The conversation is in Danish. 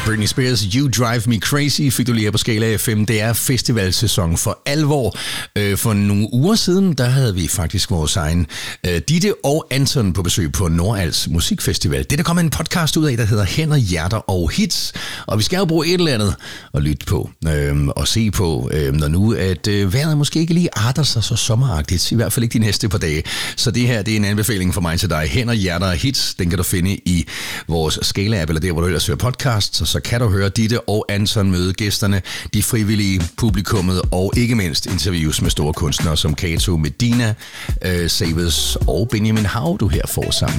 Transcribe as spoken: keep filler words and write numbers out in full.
Britney Spears, You Drive Me Crazy, fik du lige her på Skala F M. Det er festivalsæson for alvor. For nogle uger siden, der havde vi faktisk vores egen Ditte og Anton på besøg på Nordals Musikfestival. Det der kom en podcast ud af, der hedder Hænder, Hjerter og Hits. Og vi skal jo bruge et eller andet at lytte på øhm, og se på, øhm, når nu at øh, vejret måske ikke lige arter sig så sommeragtigt. I hvert fald ikke de næste par dage. Så det her, det er en anbefaling for mig til dig. Hænder, Hjerter og Hits, den kan du finde i vores Skala-app, eller der, hvor du ellers hører podcast. Så kan du høre Ditte og Anton møde gæsterne, de frivillige, publikummet og ikke mindst interviews med store kunstnere som Kato, Medina, øh, Savers og Benjamin Hav, du her får sammen.